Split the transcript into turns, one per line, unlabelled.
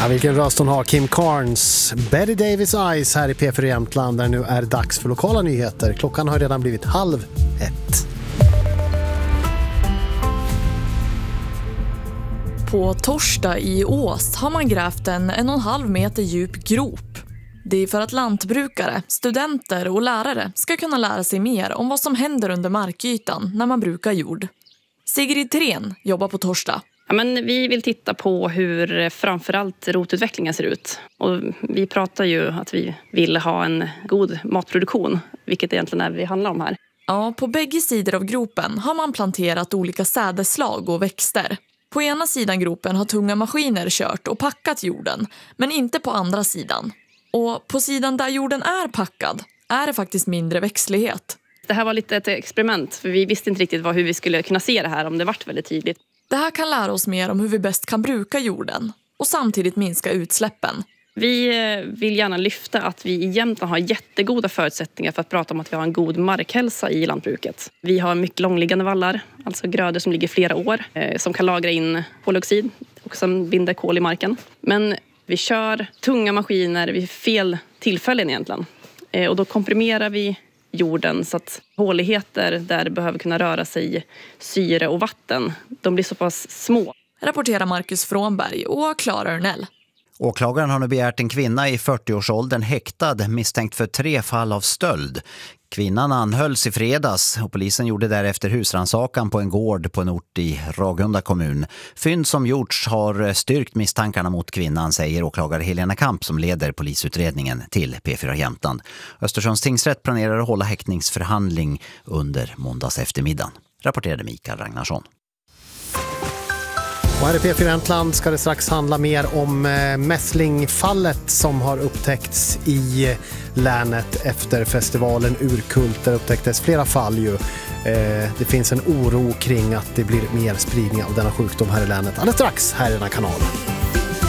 Ja, vilken röst hon har, Kim Carnes. Betty Davis Eyes här i P4 Jämtland, där nu är dags för lokala nyheter. Klockan har redan blivit 12:30.
På torsdag i Ås har man grävt en 1,5 meter djup grop. Det är för att lantbrukare, studenter och lärare ska kunna lära sig mer om vad som händer under markytan när man brukar jord. Sigrid Tren jobbar på torsdag.
Ja, men vi vill titta på hur framförallt rotutvecklingen ser ut. Och vi pratar ju att vi vill ha en god matproduktion, vilket egentligen är det handlar om här.
Ja, på bägge sidor av gropen har man planterat olika sädeslag och växter. På ena sidan gropen har tunga maskiner kört och packat jorden, men inte på andra sidan. Och på sidan där jorden är packad är det faktiskt mindre växtlighet.
Det här var lite ett experiment, för vi visste inte riktigt hur vi skulle kunna se det här om det vart väldigt tydligt.
Det här kan lära oss mer om hur vi bäst kan bruka jorden och samtidigt minska utsläppen.
Vi vill gärna lyfta att vi i Jämtland har jättegoda förutsättningar för att prata om att vi har en god markhälsa i lantbruket. Vi har mycket långliggande vallar, alltså grödor som ligger flera år, som kan lagra in koldioxid och som binder kol i marken. Men vi kör tunga maskiner vid fel tillfällen egentligen. Och då komprimerar vi jorden så att håligheter där det behöver kunna röra sig syre och vatten, de blir så pass små.
Rapporterar Marcus Frånberg och Klara Örnell.
Åklagaren har nu begärt en kvinna i 40-årsåldern häktad misstänkt för 3 fall av stöld. Kvinnan anhölls i fredags och polisen gjorde därefter husrannsakan på en gård på en ort i Ragunda kommun. Fynd som gjorts har styrkt misstankarna mot kvinnan, säger åklagare Helena Kamp som leder polisutredningen till P4 Jämtland. Östersunds tingsrätt planerar att hålla häktningsförhandling under måndags eftermiddagen, rapporterade Mikael Ragnarsson.
Och här i P4 Jämtland ska det strax handla mer om mässlingfallet som har upptäckts i länet efter festivalen Urkult. Där upptäcktes flera fall ju. Det finns en oro kring att det blir mer spridning av denna sjukdom här i länet. Alldeles strax här i den här kanalen.